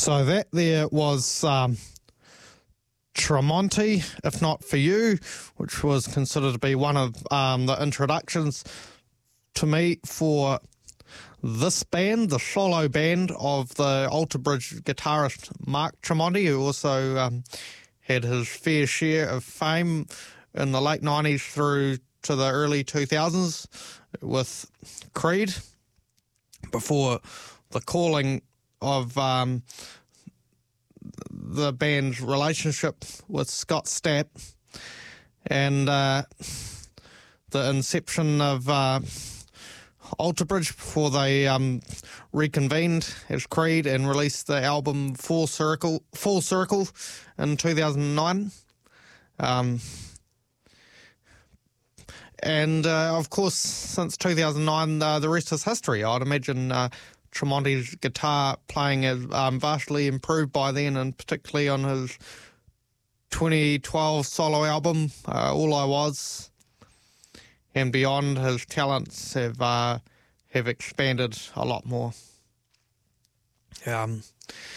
So that there was Tremonti, If Not For You, which was considered to be one of the introductions to me for this band, the solo band of the Alter Bridge guitarist Mark Tremonti, who also had his fair share of fame in the late 90s through to the early 2000s with Creed, before the calling of the band's relationship with Scott Stapp and the inception of Alter Bridge, before they reconvened as Creed and released the album Full Circle in 2009. And of course, since 2009, the rest is history. I'd imagine Tremonti's guitar playing has vastly improved by then, and particularly on his 2012 solo album, All I Was, and beyond, his talents have expanded a lot more. And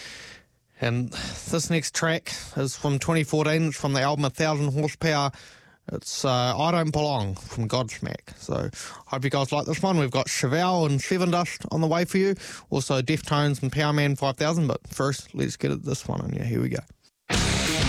this next track is from 2014. It's from the album 1,000 Horsepower. It's I Don't Belong from Godsmack. So I hope you guys like this one. We've got Chevelle and Sevendust on the way for you. Also Deftones and Powerman 5000. But first, let's get this one on you. Here we go.